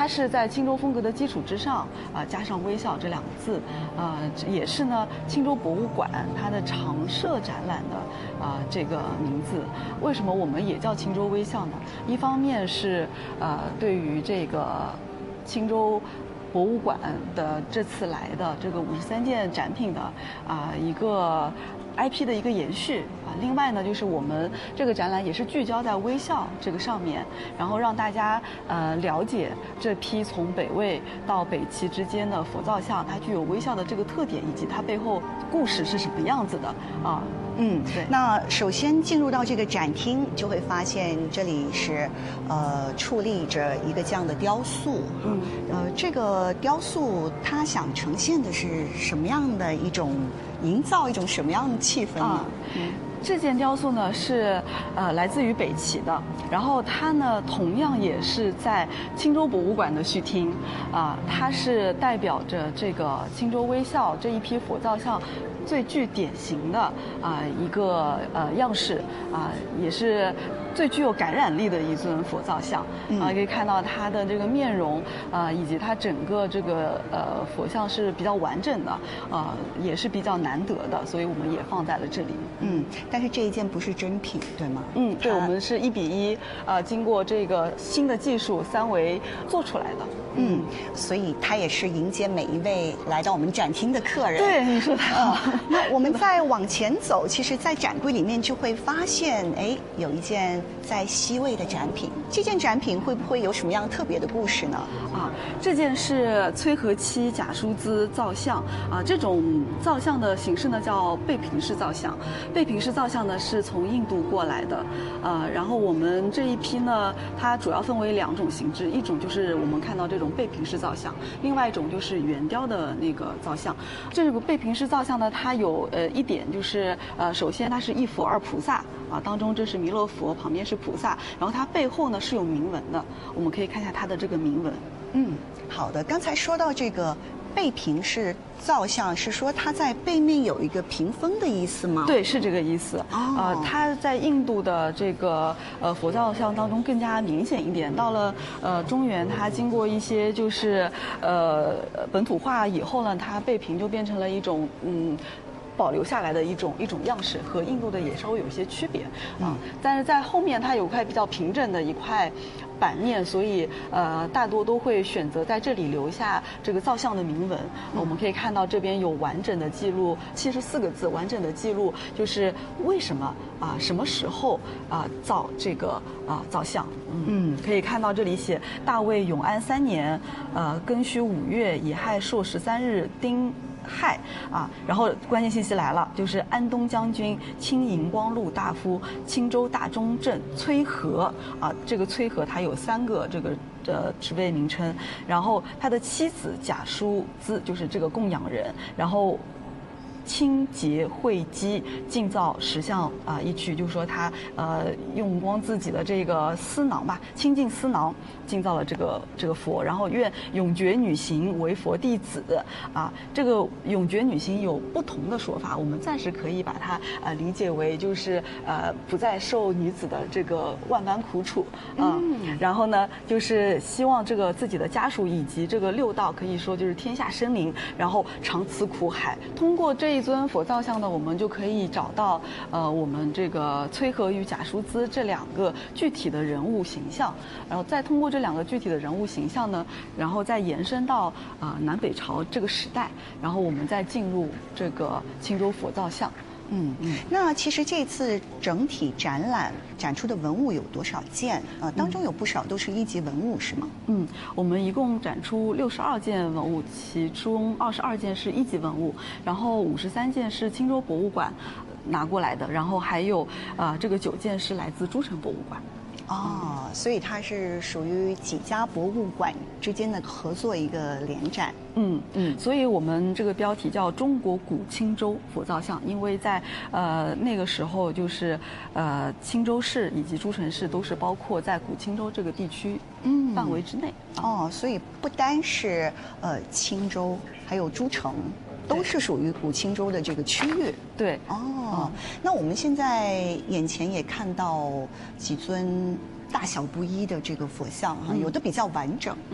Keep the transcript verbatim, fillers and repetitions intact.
它是在青州风格的基础之上啊、加上微笑这两个字，啊、也是呢青州博物馆它的常设展览的啊、这个名字。为什么我们也叫青州微笑呢？一方面是呃对于这个青州博物馆的这次来的这个五十三件展品的啊、一个 I P 的一个延续啊。另外呢，就是我们这个展览也是聚焦在微笑这个上面，然后让大家呃了解这批从北魏到北齐之间的佛造像，它具有微笑的这个特点，以及它背后故事是什么样子的啊。 嗯， 对。 那首先进入到这个展厅，就会发现这里是，呃，矗立着一个这样的雕塑。 嗯， 呃，这个雕塑它想呈现的是什么样的一种营造，一种什么样的气氛呢？ 啊嗯。 这件雕塑呢是呃来自于北齐的，然后它呢同样也是在青州博物馆的续厅，啊、它是代表着这个青州微笑这一批佛造像最具典型的啊、一个呃样式啊、也是最具有感染力的一尊佛造像啊、可以看到它的这个面容啊、以及它整个这个呃佛像是比较完整的，啊、也是比较难得的，所以我们也放在了这里。 嗯，但是这一件不是真品，对吗？ 嗯，对， 它我们是一比一，呃，经过这个新的技术三维做出来的。 嗯，所以它也是迎接每一位来到我们展厅的客人。 对，你说的好。 那我们再往前走，其实，在展柜里面就会发现，哎，有一件在西魏的展品。这件展品会不会有什么样特别的故事呢？ 啊，这件是崔和期贾叔资造像啊，这种造像的形式呢叫背平式造像。背平式造像呢是从印度过来的，呃，然后我们这一批呢，它主要分为两种形制，一种就是我们看到这种背平式造像，另外一种就是圆雕的那个造像。这个背平式造像呢，它有呃一点就是呃，首先它是一佛二菩萨啊，当中这是弥勒佛，旁边是菩萨，然后它背后呢是有铭文的，我们可以看一下它的这个铭文。 嗯，好的。刚才说到这个背平式造像，是说它在背面有一个屏风的意思吗？ 对，是这个意思。 哦呃，它在印度的这个呃佛造像当中更加明显一点。到了呃中原，它经过一些就是呃本土化以后呢，它背屏就变成了一种嗯。保留下来的一种一种样式，和印度的也稍微有一些区别啊。但是在后面它有块比较平整的一块版面，所以呃大多都会选择在这里留下这个造像的铭文。我们可以看到这边有完整的记录，七十四个字完整的记录，就是为什么啊、什么时候啊、造这个啊、造像。嗯，可以看到这里写大魏永安三年，呃庚戌五月乙亥朔十三日丁。亥啊，然后关键信息来了，就是安东将军、清荧光禄大夫、青州大中正崔和啊，这个崔和他有三个这个呃职位名称，然后他的妻子贾叔资就是这个供养人，然后。清洁慧基，净造石像啊、一曲，就是说他呃用光自己的这个丝囊吧，清净丝囊，净造了这个这个佛，然后愿永绝女行为佛弟子啊。这个永绝女行有不同的说法，我们暂时可以把它呃理解为就是呃不再受女子的这个万般苦楚啊、嗯。然后呢，就是希望这个自己的家属以及这个六道可以说就是天下生灵，然后长此苦海。通过这一尊佛造像呢，我们就可以找到呃我们这个崔和与贾叔资这两个具体的人物形象，然后再通过这两个具体的人物形象呢，然后再延伸到啊、呃、南北朝这个时代，然后我们再进入这个青州佛造像。 嗯嗯，那其实这次整体展览展出的文物有多少件？呃，当中有不少都是一级文物，是吗？ 嗯，我们一共展出六十二件文物，其中二十二件是一级文物，然后五十三件是青州博物馆拿过来的，然后还有啊、呃、这个九件是来自诸城博物馆。 哦，所以它是属于几家博物馆之间的合作一个联展。 嗯嗯，所以我们这个标题叫“中国古青州佛造像”，因为在呃那个时候，就是呃青州市以及诸城市都是包括在古青州这个地区范围之内。 嗯、哦，所以不单是呃青州，还有诸城。都是属于古青州的这个区域。 对。 哦，那我们现在眼前也看到几尊大小不一的这个佛像哈，有的比较完整，